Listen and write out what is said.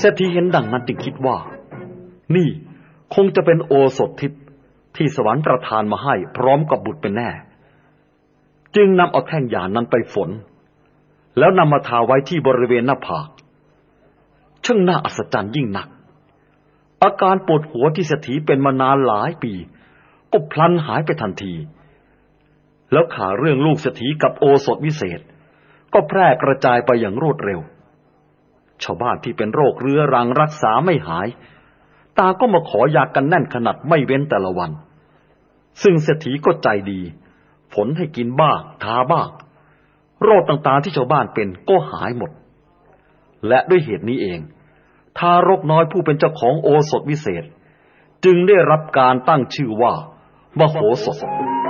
เศรษฐีเห็นดังนั้นจึงคิดว่านี่คงจะเป็นโอสถทิพย์ที่สวรรค์ประทานมาให้พร้อมกับบุตรเป็นแน่จึงนำเอาแท่งหญ้านั้นไปฝนแล้วนำมาทาไว้ที่บริเวณหน้าผากช่างน่าอัศจรรย์ยิ่งนักอาการปวดหัวที่เศรษฐีเป็นมานานหลายปีก็พลันหายไปทันทีแล้วข่าวเรื่องลูกเศรษฐีกับโอสถวิเศษก็แพร่กระจายไปอย่างรวดเร็วชาวบ้านที่เป็นโรคเรื้อรังรักษาไม่หายตาก็มาขอยากันแน่นขนาดไม่เว้นแต่ละวันซึ่งเศรษฐีก็ใจดีฝนให้กินบ้างทาบ้างโรคต่างๆที่ชาวบ้านเป็นก็หายหมดและด้วยเหตุนี้เองทารกน้อยผู้เป็นเจ้าของโอสถวิเศษจึงได้รับการตั้งชื่อว่ามโหสถ